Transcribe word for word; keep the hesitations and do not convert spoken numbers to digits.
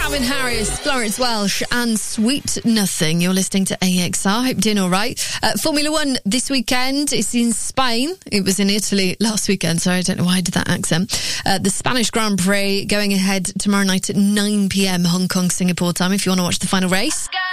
Calvin Harris, Florence Welsh and Sweet Nothing. You're listening to A X R. Hope you're doing all right. Uh, Formula One this weekend. It's in Spain. It was in Italy last weekend. Sorry, I don't know why I did that accent. Uh, the Spanish Grand Prix going ahead tomorrow night at nine p.m. Hong Kong, Singapore time if you want to watch the final race.